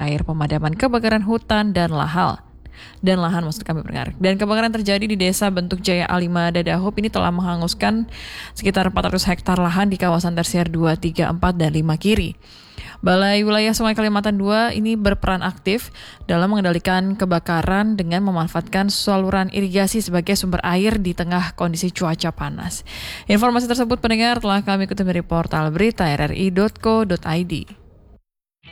air pemadaman kebakaran hutan dan lahan. Dan kebakaran terjadi di Desa Bentuk Jaya A5 Dadahub ini telah menghanguskan sekitar 400 hektar lahan di kawasan tersier 2, 3, 4, dan 5 kiri. Balai Wilayah Sungai Kalimantan II ini berperan aktif dalam mengendalikan kebakaran dengan memanfaatkan saluran irigasi sebagai sumber air di tengah kondisi cuaca panas. Informasi tersebut pendengar telah kami kutip dari portal berita rri.co.id.